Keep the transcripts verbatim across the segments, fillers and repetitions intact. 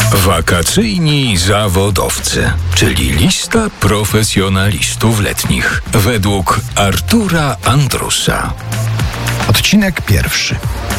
Wakacyjni zawodowcy, czyli lista profesjonalistów letnich według Artura Andrusa. Odcinek pierwszy.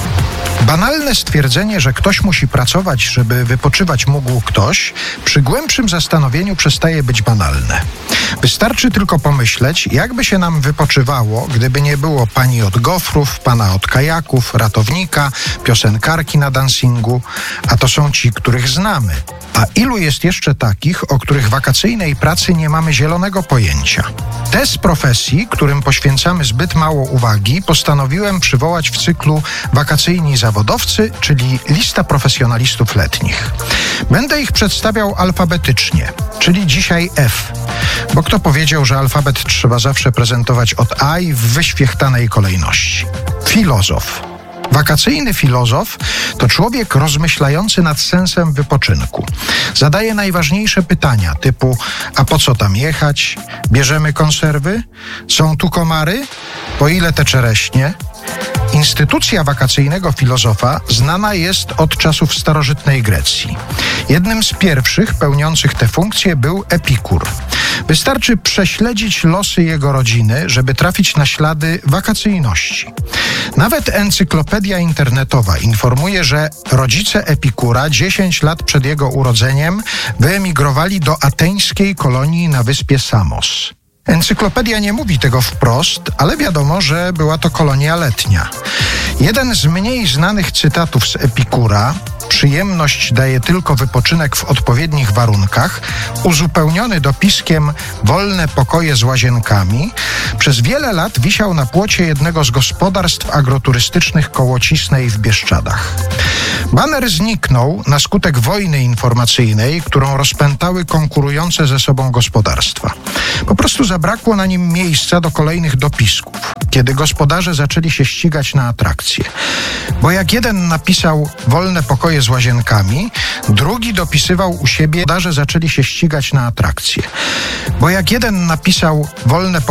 Banalne stwierdzenie, że ktoś musi pracować, żeby wypoczywać mógł ktoś, przy głębszym zastanowieniu przestaje być banalne. Wystarczy tylko pomyśleć, jakby się nam wypoczywało, gdyby nie było pani od gofrów, pana od kajaków, ratownika, piosenkarki na dancingu, a to są ci, których znamy. A ilu jest jeszcze takich, o których wakacyjnej pracy nie mamy zielonego pojęcia? Te z profesji, którym poświęcamy zbyt mało uwagi, postanowiłem przywołać w cyklu Wakacyjni zawodowcy, czyli lista profesjonalistów letnich. Będę ich przedstawiał alfabetycznie, czyli dzisiaj F. Bo kto powiedział, że alfabet trzeba zawsze prezentować od A i w wyświechtanej kolejności? Filozof. Wakacyjny filozof to człowiek rozmyślający nad sensem wypoczynku. Zadaje najważniejsze pytania typu: a po co tam jechać? Bierzemy konserwy? Są tu komary? Po ile te czereśnie? Instytucja wakacyjnego filozofa znana jest od czasów starożytnej Grecji. Jednym z pierwszych pełniących tę funkcję był Epikur. Wystarczy prześledzić losy jego rodziny, żeby trafić na ślady wakacyjności. Nawet encyklopedia internetowa informuje, że rodzice Epikura dziesięć lat przed jego urodzeniem wyemigrowali do ateńskiej kolonii na wyspie Samos. Encyklopedia nie mówi tego wprost, ale wiadomo, że była to kolonia letnia. Jeden z mniej znanych cytatów z Epikura: przyjemność daje tylko wypoczynek w odpowiednich warunkach, uzupełniony dopiskiem wolne pokoje z łazienkami, przez wiele lat wisiał na płocie jednego z gospodarstw agroturystycznych koło Cisnej w Bieszczadach. Baner zniknął na skutek wojny informacyjnej, którą rozpętały konkurujące ze sobą gospodarstwa. Po prostu zabrakło na nim miejsca do kolejnych dopisków, kiedy gospodarze zaczęli się ścigać na atrakcje. Bo jak jeden napisał wolne pokoje z łazienkami, drugi dopisywał u siebie, gospodarze zaczęli się ścigać na atrakcje. Bo jak jeden napisał wolne